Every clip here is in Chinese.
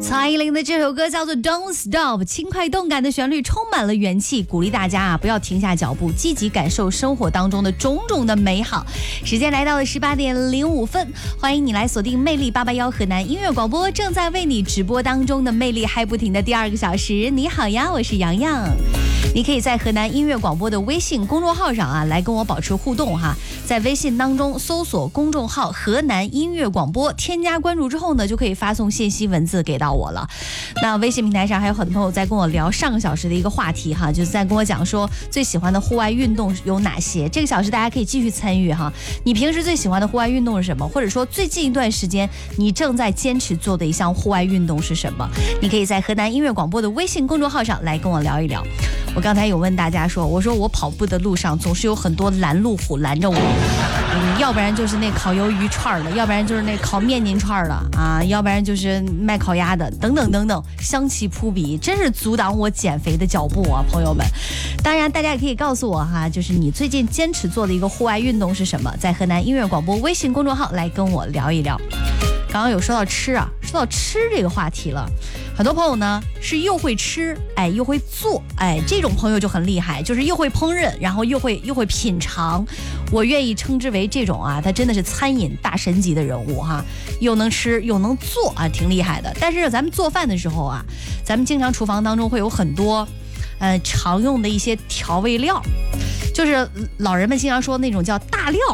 蔡依林的这首歌叫做 Don't Stop， 轻快动感的旋律充满了元气，鼓励大家不要停下脚步，积极感受生活当中的种种的美好。时间来到了18点05分，欢迎你来锁定魅力881河南音乐广播，正在为你直播当中的魅力嗨不停的第2个小时。你好呀，我是洋洋。你可以在河南音乐广播的微信公众号上来跟我保持互动哈，在微信当中搜索公众号河南音乐广播，添加关注之后呢，就可以发送信息文字给到我了。那微信平台上还有很多朋友在跟我聊上个小时的一个话题哈，就是在跟我讲说最喜欢的户外运动有哪些。这个小时大家可以继续参与哈，你平时最喜欢的户外运动是什么？或者说最近一段时间你正在坚持做的一项户外运动是什么？你可以在河南音乐广播的微信公众号上来跟我聊一聊。我刚才有问大家说，我说我跑步的路上总是有很多拦路虎拦着我，要不然就是那烤鱿鱼串的，要不然就是那烤面筋串的啊，要不然就是卖烤鸭的，等等等等，香气扑鼻，真是阻挡我减肥的脚步啊，朋友们。当然大家也可以告诉我哈，就是你最近坚持做的一个户外运动是什么，在河南音乐广播微信公众号来跟我聊一聊。刚刚有说到吃啊，说到吃这个话题了，很多朋友呢是又会吃又会做这种朋友就很厉害，就是又会烹饪，然后又会品尝。我愿意称之为这种他真的是餐饮大神级的人物哈，又能吃又能做挺厉害的。但是咱们做饭的时候咱们经常厨房当中会有很多常用的一些调味料，就是老人们经常说那种叫大料，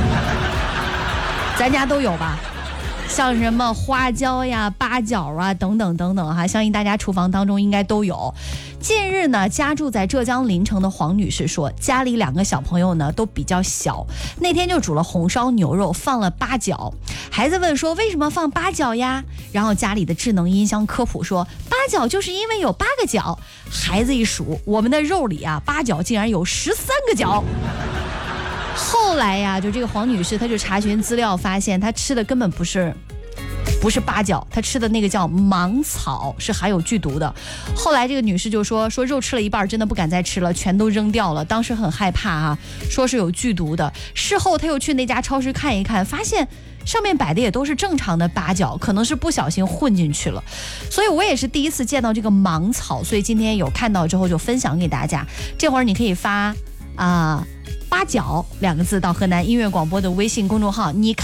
咱家都有吧？像什么花椒呀、八角等等等等哈，相信大家厨房当中应该都有。近日呢，家住在浙江临城的黄女士说，家里2个小朋友呢都比较小，那天就煮了红烧牛肉，放了八角。孩子问说为什么放八角呀？然后家里的智能音箱科普说，八角就是因为有8个角。孩子一数，我们的肉里八角竟然有13个角。后来就这个黄女士，她就查询资料发现，她吃的根本不是八角，她吃的那个叫芒草，是含有剧毒的。后来这个女士就说肉吃了一半，真的不敢再吃了，全都扔掉了。当时很害怕说是有剧毒的。事后她又去那家超市看一看，发现上面摆的也都是正常的八角，可能是不小心混进去了。所以我也是第一次见到这个芒草，所以今天有看到之后就分享给大家。这会儿你可以发八角2个字到河南音乐广播的微信公众号，你